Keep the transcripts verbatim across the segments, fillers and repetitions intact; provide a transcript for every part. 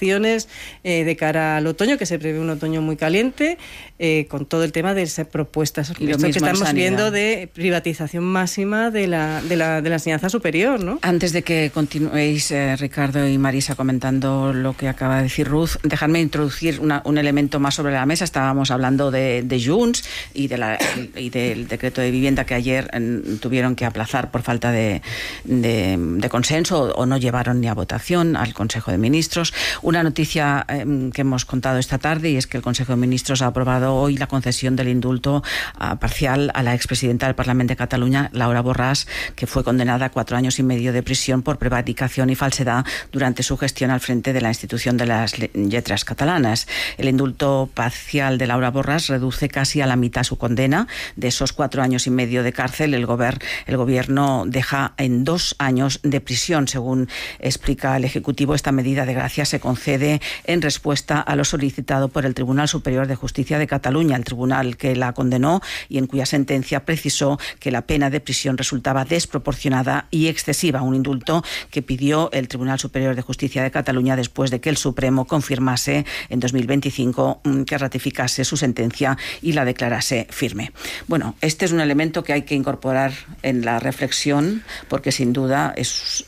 acciones eh, de cara al otoño, que se prevé un otoño muy caliente, eh, con todo el tema de esas propuestas y lo esto que mismo estamos viendo de privatización máxima de la, de la, de la enseñanza superior, ¿no? Antes de que continuéis, eh, Ricardo y Marisa, comentando lo que acaba de decir Ruth, dejadme introducir una, un elemento más sobre la mesa. Estábamos hablando de, de Junts y, de la, y del decreto de vivienda que ayer en, tuvieron que aplazar por falta de, de, de consenso o, o no llevaron ni a votación al Consejo de Ministros. Una noticia eh, que hemos contado esta tarde, y es que el Consejo de Ministros ha aprobado hoy la concesión del indulto uh, parcial a la expresidenta del Parlamento de Cataluña, Laura Borràs, que fue condenada a cuatro años y medio de prisión por prevaricación y falsedad durante su gestión al frente de la institución de las letras catalanas. El indulto parcial de Laura Borràs reduce casi a la mitad su condena. De esos cuatro años y medio de cárcel, el, gober, el gobierno deja en dos años de prisión. Según explica el Ejecutivo, esta medida de gracia se concede en respuesta a lo solicitado por el Tribunal Superior de Justicia de Cataluña, el tribunal que la condenó y en cuya sentencia precisó que la pena de prisión resultaba desproporcionada y excesiva. Un indulto que pidió el Tribunal Superior de Justicia de Cataluña después de que el Supremo confirmase en dos mil veinticinco que ratificase su sentencia y la declarase firme. Bueno, este es un elemento que hay que incorporar en la reflexión, porque sin duda es...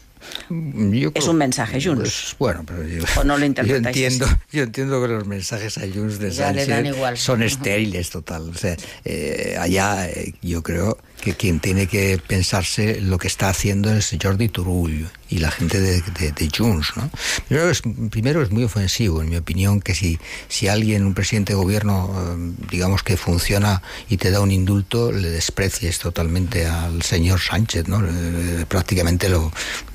Yo es un mensaje, Junts. Pues, bueno, pero yo, ¿O no lo interpretáis? Yo entiendo, yo entiendo que los mensajes a Junts de Sánchez son estériles, total. O sea, eh, allá eh, yo creo que quien tiene que pensarse lo que está haciendo es Jordi Turull y la gente de, de, de Junts, ¿no? Primero es, primero es muy ofensivo, en mi opinión, que si, si alguien, un presidente de gobierno, eh, digamos que funciona y te da un indulto, le desprecies totalmente al señor Sánchez, ¿no? Eh, prácticamente lo...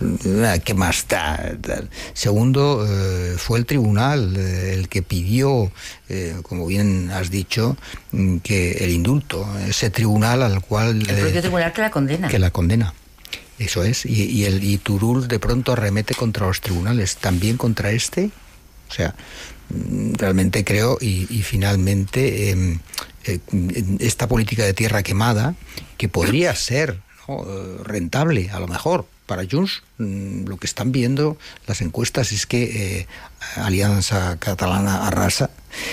¿Qué más da? Segundo, eh, fue el tribunal eh, el que pidió, eh, como bien has dicho, que el indulto, ese tribunal al cual... El propio eh, tribunal que la condena. Que la condena. Eso es, y, y, el, y Turull de pronto arremete contra los tribunales, también contra este. O sea, realmente creo, y, y finalmente, eh, eh, esta política de tierra quemada, que podría ser, ¿no?, rentable, a lo mejor, para Junts, lo que están viendo las encuestas es que eh, Alianza Catalana arrasa,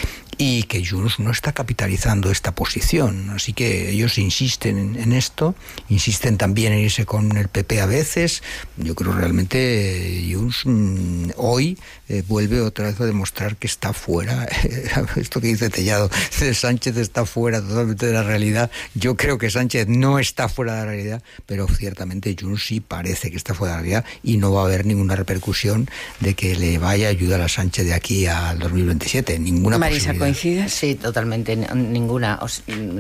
y que Junts no está capitalizando esta posición. Así que ellos insisten en, en esto, insisten también en irse con el P P a veces. Yo creo realmente Junts mmm, hoy eh, vuelve otra vez a demostrar que está fuera. Esto que dice Tellado, Sánchez está fuera totalmente de la realidad. Yo creo que Sánchez no está fuera de la realidad, pero ciertamente Junts sí parece que está fuera de la realidad y no va a haber ninguna repercusión de que le vaya a ayudar a Sánchez de aquí al dos mil veintisiete. Ninguna Marisa, posibilidad. ¿coincides? Sí, totalmente, ninguna. O sea,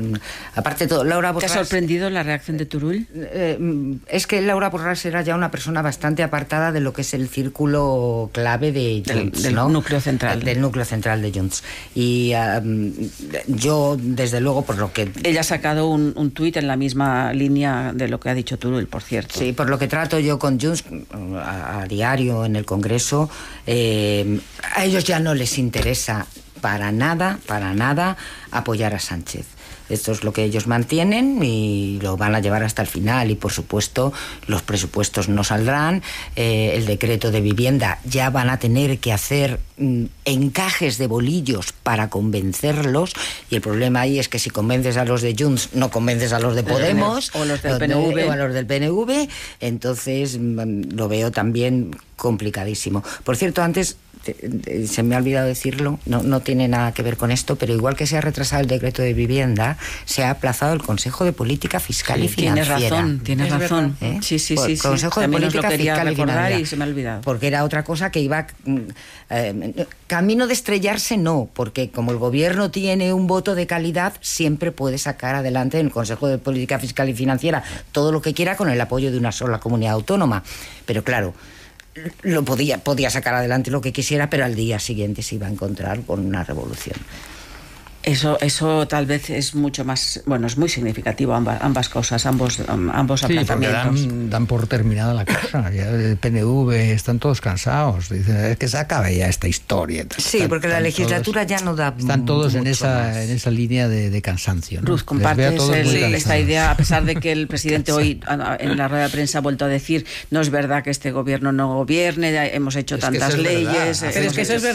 aparte todo, Laura Borràs... ¿Te ha sorprendido la reacción de Turull? Eh, es que Laura Borràs era ya una persona bastante apartada de lo que es el círculo clave de Junts, del, del ¿no? núcleo central. Del núcleo central de Junts. Y um, yo, desde luego, por lo que... Ella ha sacado un, un tuit en la misma línea de lo que ha dicho Turull, por cierto. Sí, por lo que trato yo con Junts a, a diario en el Congreso, eh, a ellos ya no les interesa para nada, para nada apoyar a Sánchez. Esto es lo que ellos mantienen y lo van a llevar hasta el final. Y por supuesto los presupuestos no saldrán, eh, el decreto de vivienda ya van a tener que hacer mm, encajes de bolillos para convencerlos, y el problema ahí es que si convences a los de Junts no convences a los de Podemos o los del P N V, o a los del P N V, entonces mm, lo veo también complicadísimo. Por cierto, antes se me ha olvidado decirlo, no, no tiene nada que ver con esto, pero igual que se ha retrasado el decreto de vivienda, se ha aplazado el Consejo de Política Fiscal sí, y Financiera. Tienes razón, tienes razón. ¿Eh? Sí, sí, Por, sí. Consejo sí. de Política Fiscal y Financiera. Y se me ha olvidado. Porque era otra cosa que iba... Eh, camino de estrellarse no, porque como el gobierno tiene un voto de calidad, siempre puede sacar adelante en el Consejo de Política Fiscal y Financiera todo lo que quiera con el apoyo de una sola comunidad autónoma. Pero claro, lo podía, podía sacar adelante lo que quisiera, pero al día siguiente se iba a encontrar con una revolución. Eso, eso tal vez es mucho más, bueno, es muy significativo ambas, ambas cosas, ambos, ambos sí, aplazamientos. Dan, dan por terminada la cosa. Ya el P N V están todos cansados. Dicen, es que se acabe ya esta historia. Sí, están, porque la legislatura todos, ya no da. Están todos en esa, más. en esa línea de, de cansancio, ¿no? Ruth, compartes el, esta idea, a pesar de que el presidente hoy en la rueda de prensa ha vuelto a decir, no es verdad que este gobierno no gobierne, hemos hecho es tantas que leyes. Es Pero es que eso es verdad.